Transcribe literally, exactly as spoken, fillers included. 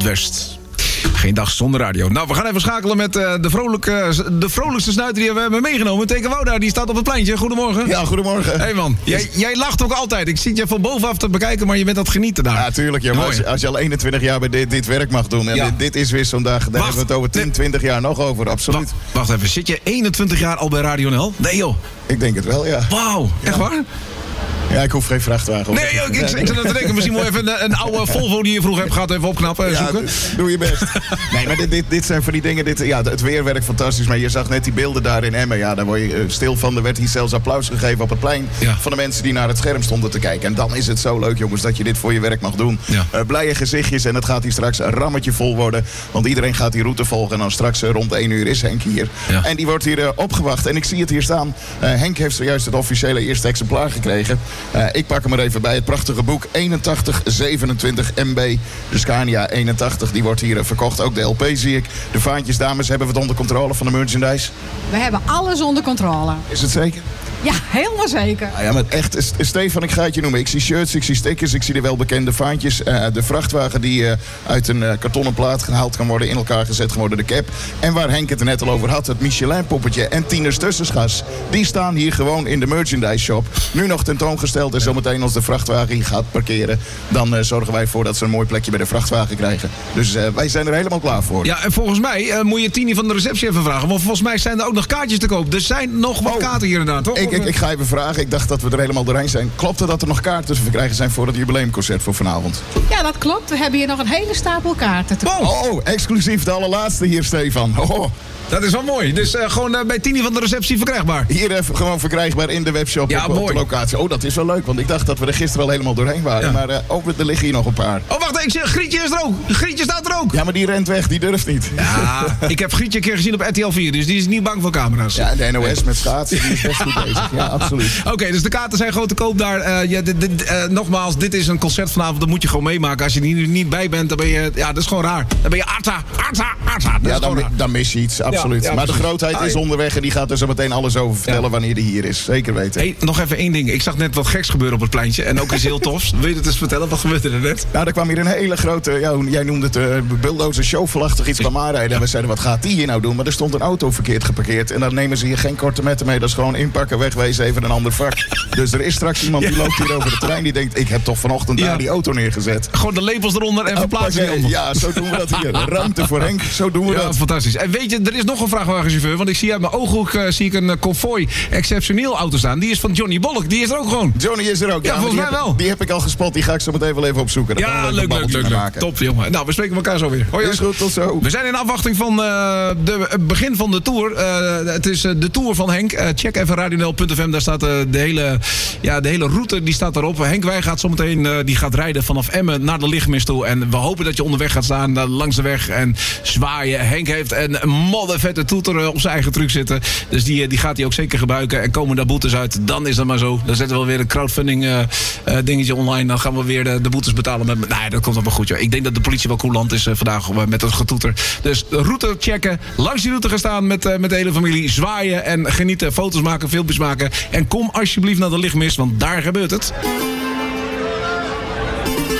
het West. Geen dag zonder radio. Nou, we gaan even schakelen met uh, de, vrolijke, de vrolijkste snuiter die we hebben meegenomen. Teke Wouda, die staat op het pleintje. Goedemorgen. Ja, goedemorgen. Hé hey man, jij, jij lacht ook altijd. Ik zie je van bovenaf te bekijken, maar je bent aan het genieten daar. Ja, tuurlijk. Ja, als, als je al eenentwintig jaar bij dit, dit werk mag doen. En ja. dit, dit is weer zo'n dag. Daar wacht, hebben we het over tien, twintig jaar nog over. Absoluut. Wacht, wacht even. Zit je eenentwintig jaar al bij Radio N L? Nee joh. Ik denk het wel, ja. Wauw, echt ja. waar? Ja, ik hoef geen vrachtwagen. Nee, ik, ik, ik zat aan te denken. Misschien moet je even een, een oude Volvo die je vroeger hebt gehad even opknappen en ja, zoeken. Doe je best. Nee, maar dit, dit, dit zijn van die dingen. Dit, ja, het weer werkt fantastisch. Maar je zag net die beelden daar in Emmen. Ja, daar word je stil van. Er werd hier zelfs applaus gegeven op het plein. Ja. Van de mensen die naar het scherm stonden te kijken. En dan is het zo leuk, jongens, dat je dit voor je werk mag doen. Ja. Uh, blije gezichtjes. En het gaat hier straks een rammetje vol worden. Want iedereen gaat die route volgen. En dan straks uh, rond één uur is Henk hier. Ja. En die wordt hier uh, opgewacht. En ik zie het hier staan. Uh, Henk heeft zojuist het officiële eerste exemplaar gekregen. Uh, ik pak hem er even bij. Het prachtige boek eenentachtig zevenentwintig M B. De Scania eenentachtig. Die wordt hier verkocht. Ook de L P zie ik. De vaantjes, dames, hebben we het onder controle van de merchandise? We hebben alles onder controle. Is het zeker? Ja, helemaal zeker. Ah ja, maar echt, Stefan, ik ga het je noemen. Ik zie shirts, ik zie stickers, ik zie de welbekende vaantjes. Uh, de vrachtwagen die uh, uit een uh, kartonnen plaat gehaald kan worden, in elkaar gezet kan worden, de cap. En waar Henk het er net al over had, het Michelin-poppetje en Tieners Tussenschas. Die staan hier gewoon in de merchandise shop. Nu nog tentoongesteld en zometeen als de vrachtwagen hier gaat parkeren, dan uh, zorgen wij ervoor dat ze een mooi plekje bij de vrachtwagen krijgen. Dus uh, wij zijn er helemaal klaar voor. Ja, en volgens mij uh, moet je Tini van de receptie even vragen. Want volgens mij zijn er ook nog kaartjes te koop. Er zijn nog wat oh, kaarten hier inderdaad, toch? Ik, ik, ik ga even vragen. Ik dacht dat we er helemaal doorheen zijn. Klopt het dat er nog kaarten te verkrijgen zijn voor het jubileumconcert voor vanavond? Ja, dat klopt. We hebben hier nog een hele stapel kaarten. Te oh, oh, exclusief de allerlaatste hier, Stefan. Oh. Dat is wel mooi. Dus uh, gewoon uh, bij Tini van de receptie verkrijgbaar. Hier even gewoon verkrijgbaar in de webshop ja, op, op de locatie. Oh, dat is wel leuk, want ik dacht dat we er gisteren al helemaal doorheen waren. Ja. Maar uh, oh, er liggen hier nog een paar. Oh, wacht, ik zeg, Grietje is er ook. Grietje staat er ook. Ja, maar die rent weg, die durft niet. Ja, ik heb Grietje een keer gezien op R T L vier, dus die is niet bang voor camera's. Ja, en de N O S met schaatsen, die is best goed bezig. Ja, absoluut. Oké, okay, dus de kaarten zijn gewoon te koop daar. Uh, ja, de, de, uh, nogmaals, dit is een concert vanavond, dat moet je gewoon meemaken. Als je er niet, niet bij bent, dan ben je, ja, dat is gewoon raar. Dan ben je Arta, Arta, Arta. Ja, dan, dan mis je iets, absoluut. Ja, ja, maar de grootheid is onderweg en die gaat er zo meteen alles over vertellen ja. wanneer die hier is. Zeker weten. Hey, nog even één ding. Ik zag net wat geks gebeuren op het pleintje. En ook iets heel tofs. Wil je het eens vertellen? Wat gebeurde er net? Nou, er kwam hier een hele grote, ja, jij noemde het uh, bulldozer showvlachtig iets kwam aanrijden. En we zeiden, wat gaat die hier nou doen? Maar er stond een auto verkeerd geparkeerd. En dan nemen ze hier geen korte metten mee. Dat is gewoon inpakken, wegwezen, even een ander vak. Dus er is straks iemand die ja. loopt hier over de trein. Die denkt, ik heb toch vanochtend ja. daar die auto neergezet. Gewoon de lepels eronder en verplaatsen die onder. Ja, zo doen we dat hier. Ruimte voor Henk, zo doen we ja, dat. Fantastisch. En weet je, er is nog een vrachtwagenchauffeur. Want ik zie uit mijn ooghoek uh, zie ik een uh, Convoy exceptioneel auto staan. Die is van Johnny Bolk. Die is er ook gewoon. Johnny is er ook. Ja, ja volgens mij heb, wel. Die heb ik al gespot. Die ga ik zo meteen wel even opzoeken. Dan ja, leuk, leuk, leuk, leuk. Top, jongen. Nou, we spreken elkaar zo weer. Hoi, is goed, tot zo. We zijn in afwachting van uh, de, het begin van de tour. Uh, het is uh, de tour van Henk. Uh, check even radio n l punt f m. Daar staat uh, de, hele, ja, de hele route die staat daarop. Henk Wij gaat zometeen uh, die gaat rijden vanaf Emmen naar de lichtmist toe. En we hopen dat je onderweg gaat staan uh, langs de weg en zwaaien. Henk heeft een moddervette toeter uh, op zijn eigen truck zitten. Dus die, die gaat hij ook zeker gebruiken. En komen daar boetes uit, dan is dat maar zo. Dan zetten we wel weer een crowdfunding uh, uh, dingetje online. Dan gaan we weer de, de boetes betalen. Met, nee, dat komt allemaal goed. Joh. Ik denk dat de politie wel coulant is uh, vandaag uh, met het getoeter. Dus de route checken. Langs die route gaan staan met, uh, met de hele familie. Zwaaien en genieten. Foto's maken, filmpjes maken. En kom alsjeblieft naar de lichtmist, want daar gebeurt het.